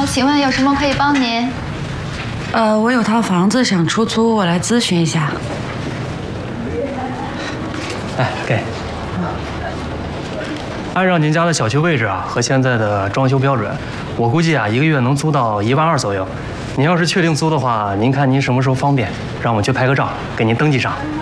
好，请问有什么可以帮您？ 我有套房子想出租，我来咨询一下。 哎，给。按照您家的小区位置啊和现在的装修标准，我估计啊1个月能租到1万2左右。您要是确定租的话，您看您什么时候方便，让我去拍个照，给您登记上。